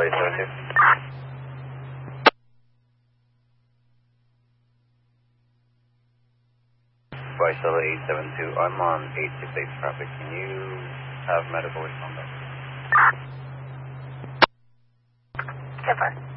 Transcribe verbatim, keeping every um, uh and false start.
eight seven two. Barcelona eight seven two, I'm on eight six eight traffic. Can you have medical respond back? Super.